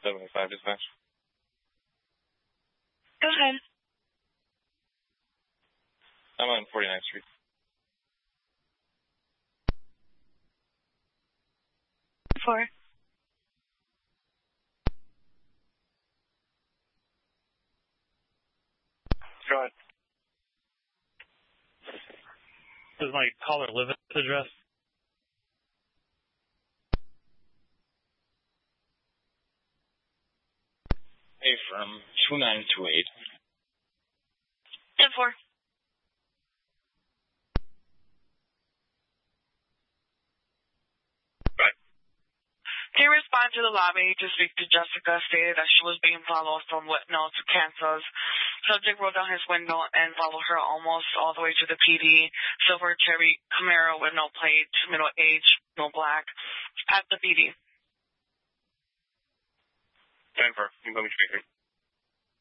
705 dispatch. Go ahead. I'm on 49th Street. Four. Go ahead. Does my caller live at this address? Hey, from 2928. 10-4. Can you respond to the lobby to speak to Jessica? Stated that she was being followed from Whitnall to Kansas. Subject rolled down his window and followed her almost all the way to the PD. Silver Cherry Camaro with no plate, middle age, no black. At the PD. 10-4. You can put me straight here.